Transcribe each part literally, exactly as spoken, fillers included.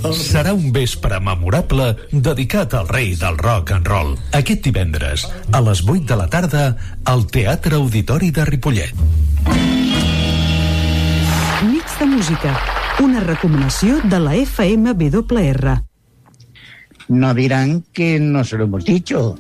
Serà un vespre memorable dedicat al rei del rock and roll. Aquest divendres, a les vuit de la tarda, al Teatre Auditori de Ripollet. Nits de música, una recomanació de la F M W R. No dirán que no se lo hemos dicho.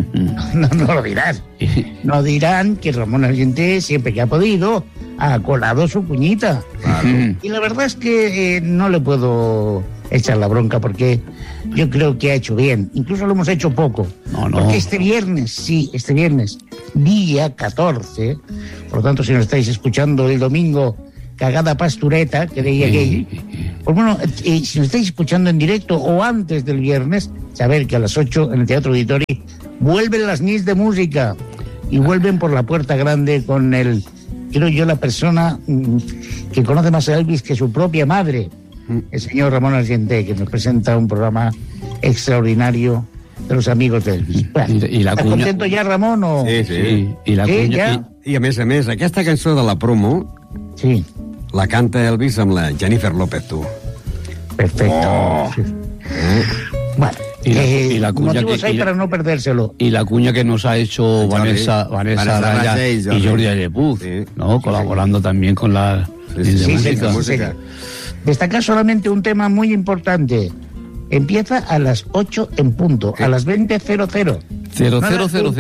No, no lo dirán. No dirán que Ramón Argenté, siempre que ha podido, ha colado su cuñita. Claro. Y la verdad es que eh, no le puedo echar la bronca porque yo creo que ha hecho bien. Incluso lo hemos hecho poco. No, no. Porque este viernes, sí, este viernes, día catorce, por lo tanto, si nos estáis escuchando el domingo, cagada pastureta, que decía aquello. Pues bueno, eh, si nos estáis escuchando en directo o antes del viernes, saber que a las ocho en el Teatro Auditori vuelven las Nits de música y vuelven por la puerta grande con el, creo yo, la persona mm, que conoce más a Elvis que su propia madre, el señor Ramón Argenté, que nos presenta un programa extraordinario de los amigos de Elvis. Bueno, I, i la ¿estás cunya... contento ja, Ramon? O... Sí, sí. sí. I, la sí, cunya... ja? I, I a més a més, aquesta cançó de la promo sí. la canta Elvis amb la Jennifer López, tu. Perfecto. Oh. Sí. Eh. Bueno, y la, eh, y la cuña motivos que, hay y la, para no perdérselo. Y la cuña que nos ha hecho Vanessa, Vanessa, Vanessa Araya y Jordi, Jordi Allepuz, sí, ¿no? Sí, colaborando sí. también con la sí, sí, sí, música. Sí, música. Destacar solamente un tema muy importante. Empieza a las ocho en punto, ¿qué? A las veinte cero cero. cero cero cero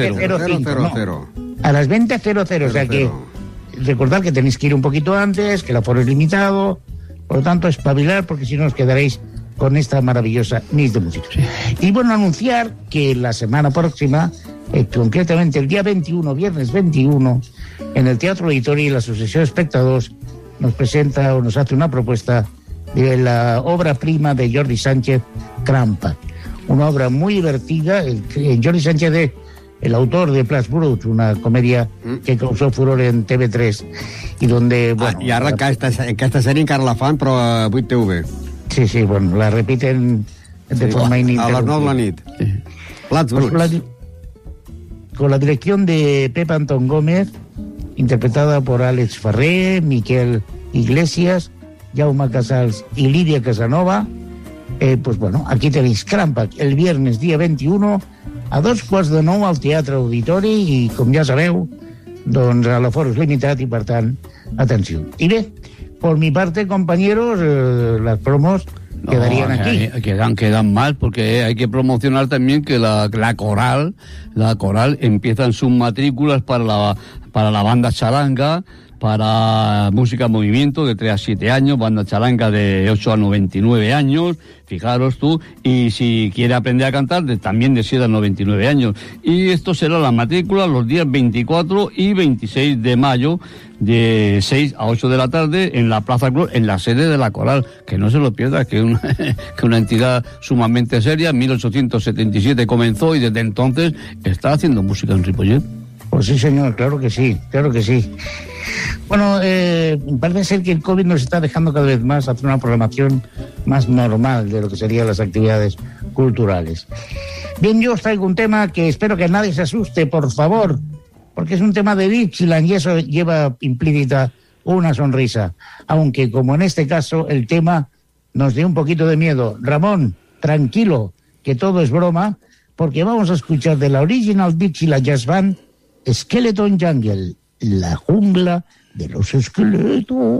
cero. A las veinte cero cero, o sea que recordad que tenéis que ir un poquito antes, que el aforo es limitado, por lo tanto espabilar porque si no os quedaréis con esta maravillosa Nits de música. Sí. Y bueno, anunciar que la semana próxima, eh, concretamente el día veintiuno, viernes veintiuno, en el Teatro Auditori la Asociación de Espectadores nos presenta o nos hace una propuesta de la obra prima de Jordi Sánchez, Crampa. Una obra muy divertida. El, el Jordi Sánchez es el autor de Plas Bruts, una comedia que causó furor en T V tres y donde... Bueno, ah, i ara la... aquesta, aquesta sèrie encara la fan, però a vuit T V. Sí, sí, bueno, la repiten de sí, forma ininterrumpida. A las nueve de la nit. Sí. Plas Bruts. Pues con, la, con la dirección de Pepa Antón Gómez, interpretada por Àlex Ferrer, Miquel Iglesias, Jaume Casals y Lidia Casanova. Eh, pues bueno, aquí tenéis Crampa, el viernes día veintiuno, a dos quarts de nou al Teatre Auditori i, com ja sabeu, doncs l'aforo és limitat i, per tant, atenció. I bé, por mi parte, compañeros, eh, las promos no, quedarían aquí. Quedan, quedan mal, porque hay que promocionar también que la, la coral, la coral empiezan sus matrículas para la, para la banda charanga, para música en movimiento de tres a siete años, banda charanga de ocho a noventa y nueve años, fijaros tú, y si quiere aprender a cantar, de, también de siete a noventa y nueve años. Y esto será la matrícula los días veinticuatro y veintiséis de mayo, de seis a ocho de la tarde, en la Plaza Club, en la sede de la Coral. Que no se lo pierda, que es una, que una entidad sumamente seria. En mil ochocientos setenta y siete comenzó y desde entonces está haciendo música en Ripollet. Pues sí, señor, claro que sí, claro que sí. Bueno, eh, parece ser que el COVID nos está dejando cada vez más hacer una programación más normal de lo que serían las actividades culturales. Bien, yo os traigo un tema que espero que nadie se asuste, por favor, porque es un tema de Dixieland y eso lleva implícita una sonrisa, aunque como en este caso el tema nos dio un poquito de miedo. Ramón, tranquilo, que todo es broma, porque vamos a escuchar de la Original Dixieland Jazz Band Skeleton Jungle, la jungla de los esqueletos.